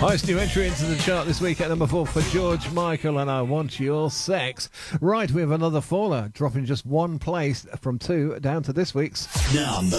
Highest new entry into the chart this week at number 4 for George Michael and I Want Your Sex. Right, we have another faller, dropping just one place from 2 down to this week's number